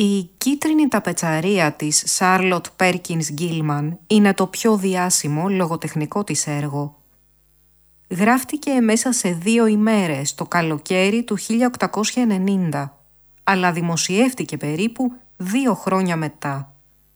Η κίτρινη ταπετσαρία της Σάρλοτ Πέρκινς Γκίλμαν είναι το πιο διάσημο λογοτεχνικό της έργο. Γράφτηκε μέσα σε 2 ημέρες το καλοκαίρι του 1890, αλλά δημοσιεύτηκε περίπου 2 χρόνια μετά.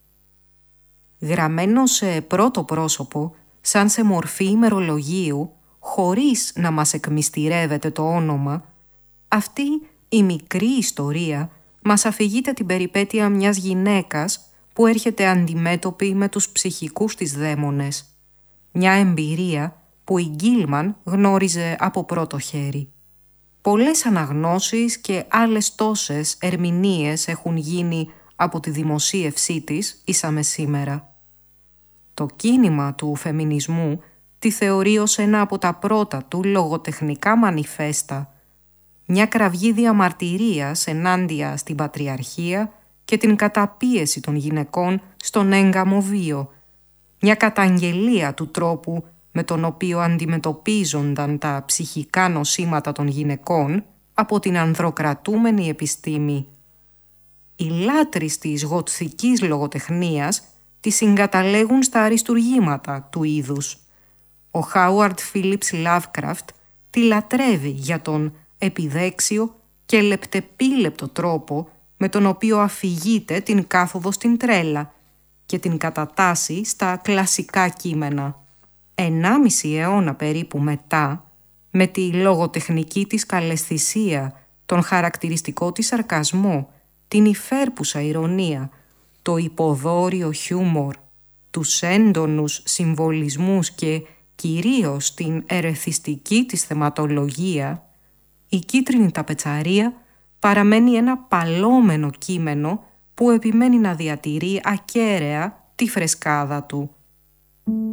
Γραμμένο σε πρώτο πρόσωπο, σαν σε μορφή ημερολογίου, χωρίς να μας εκμυστηρεύεται το όνομα, αυτή η μικρή ιστορία μας αφηγείται την περιπέτεια μιας γυναίκας που έρχεται αντιμέτωπη με τους ψυχικούς της δαίμονες. Μια εμπειρία που η Γκίλμαν γνώριζε από πρώτο χέρι. Πολλές αναγνώσεις και άλλες τόσες ερμηνείες έχουν γίνει από τη δημοσίευσή της ήσαμε σήμερα. Το κίνημα του φεμινισμού τη θεωρεί ως ένα από τα πρώτα του λογοτεχνικά μανιφέστα, μια κραυγή διαμαρτυρίας ενάντια στην πατριαρχία και την καταπίεση των γυναικών στον έγκαμο βίο, μια καταγγελία του τρόπου με τον οποίο αντιμετωπίζονταν τα ψυχικά νοσήματα των γυναικών από την ανδροκρατούμενη επιστήμη. Οι λάτρεις της γοτθικής λογοτεχνίας τη συγκαταλέγουν στα αριστουργήματα του είδους. Ο Χάουαρντ Φίλιπς Λάβκραφτ τη λατρεύει για τον επιδέξιο και λεπτεπίλεπτο τρόπο με τον οποίο αφηγείται την κάθοδο στην τρέλα και την κατατάσσει στα κλασικά κείμενα. 1,5 αιώνα περίπου μετά, με τη λογοτεχνική της καλαισθησία, τον χαρακτηριστικό της σαρκασμό, την υφέρπουσα ηρωνία, το υποδόριο χιούμορ, τους έντονους συμβολισμούς και κυρίως την ερεθιστική της θεματολογία, η κίτρινη ταπετσαρία παραμένει ένα παλόμενο κείμενο που επιμένει να διατηρεί ακέραια τη φρεσκάδα του.